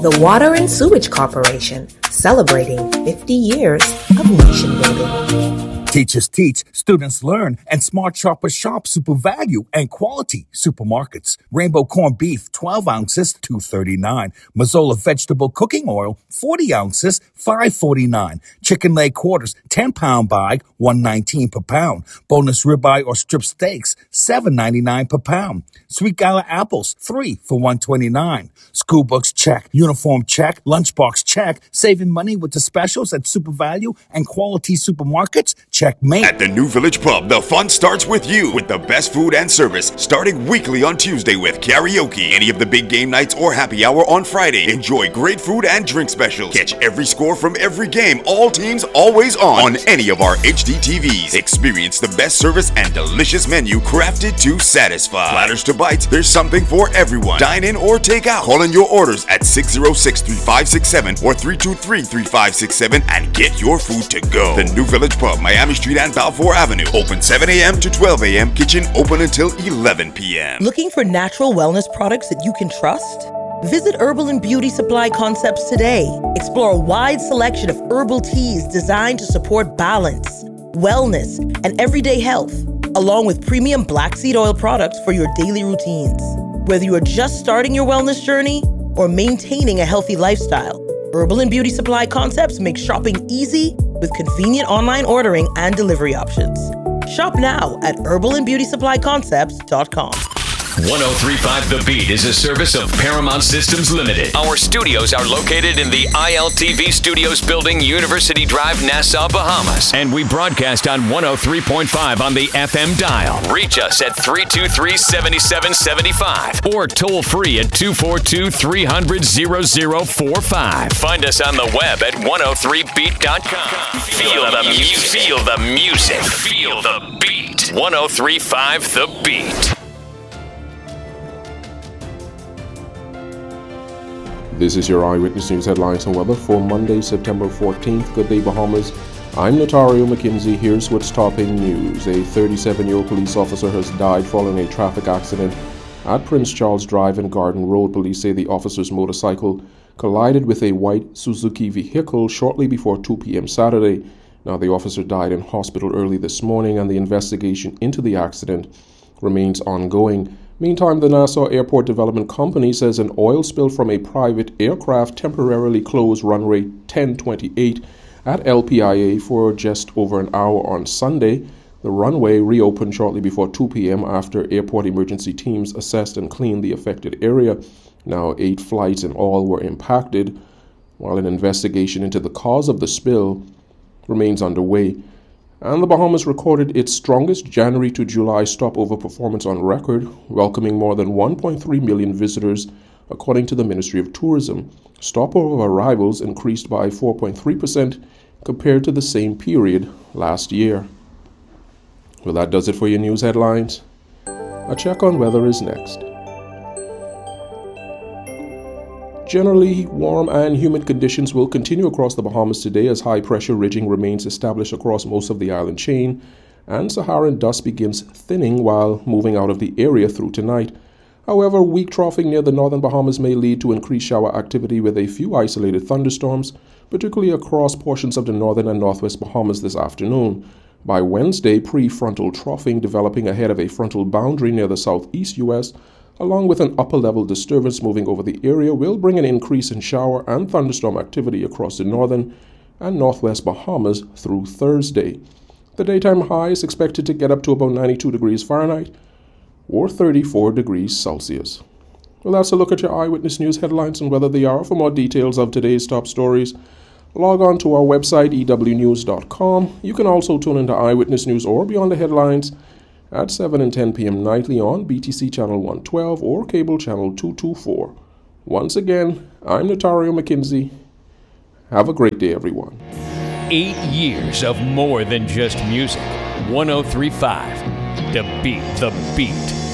The Water and Sewage Corporation, celebrating 50 years of nation building. Teachers teach, students learn, and Smart Shoppers shop. Super value and quality supermarkets. Rainbow corned beef, 12 ounces, $2.39. Mazola vegetable cooking oil, 40 ounces, $5.49. Chicken leg quarters, 10-pound bag, $1.19 per pound. Bonus ribeye or strip steaks, $7.99 per pound. Sweet gala apples, 3 for $1.29. School books, check. Uniform, check. Lunchbox, check. Saving money with the specials at Super Value and quality supermarkets, checkmate. At the New Village Pub, the fun starts with you, with the best food and service, starting weekly on Tuesday with karaoke. Any of the big game nights or happy hour on Friday. Enjoy great food and drink specials. Catch every score from every game, all teams always on any of our HD TVs. Experience the best service and delicious menu crafted to satisfy. Platters to bites, there's something for everyone. Dine in or take out. Call in your orders at 606-3567 or 323-3567 and get your food to go. The New Village Pub, Miami Street and Balfour Avenue. Open 7 a.m. to 12 a.m. Kitchen open until 11 p.m. Looking for natural wellness products that you can trust? Visit Herbal and Beauty Supply Concepts today. Explore a wide selection of herbal teas designed to support balance, wellness, and everyday health, along with premium black seed oil products for your daily routines. Whether you are just starting your wellness journey or maintaining a healthy lifestyle, Herbal and Beauty Supply Concepts make shopping easy with convenient online ordering and delivery options. Shop now at herbalandbeautysupplyconcepts.com. 103.5 The Beat is a service of Paramount Systems Limited. Our studios are located in the ILTV Studios building, University Drive, Nassau, Bahamas. And we broadcast on 103.5 on the FM dial. Reach us at 323-7775 or toll free at 242-300-0045. Find us on the web at 103beat.com. Feel the music. Feel the music. Feel the beat. 103.5 The Beat. This is your Eyewitness News headlines and weather for Monday, September 14th. Good day, Bahamas. I'm Notario McKinsey. Here's what's topping news. A 37-year-old police officer has died following a traffic accident at Prince Charles Drive and Garden Road. Police say the officer's motorcycle collided with a white Suzuki vehicle shortly before 2 p.m. Saturday. Now, the officer died in hospital early this morning, and the investigation into the accident remains ongoing. Meantime, the Nassau Airport Development Company says an oil spill from a private aircraft temporarily closed runway 1028 at LPIA for just over an hour on Sunday. The runway reopened shortly before 2 p.m. after airport emergency teams assessed and cleaned the affected area. Now, 8 flights in all were impacted, while an investigation into the cause of the spill remains underway. And the Bahamas recorded its strongest January to July stopover performance on record, welcoming more than 1.3 million visitors, according to the Ministry of Tourism. Stopover arrivals increased by 4.3% compared to the same period last year. Well, that does it for your news headlines. A check on weather is next. Generally, warm and humid conditions will continue across the Bahamas today as high-pressure ridging remains established across most of the island chain, and Saharan dust begins thinning while moving out of the area through tonight. However, weak troughing near the northern Bahamas may lead to increased shower activity with a few isolated thunderstorms, particularly across portions of the northern and northwest Bahamas this afternoon. By Wednesday, prefrontal troughing developing ahead of a frontal boundary near the southeast U.S., along with an upper-level disturbance moving over the area, will bring an increase in shower and thunderstorm activity across the northern and northwest Bahamas through Thursday. The daytime high is expected to get up to about 92 degrees Fahrenheit or 34 degrees Celsius. Well, that's a look at your Eyewitness News headlines and weather the hour. For more details of today's top stories, log on to our website, ewnews.com. You can also tune into Eyewitness News or Beyond the Headlines at 7 and 10 p.m. nightly on BTC Channel 112 or Cable Channel 224. Once again, I'm Notario McKinsey. Have a great day, everyone. 8 years of more than just music. 103.5 The Beat.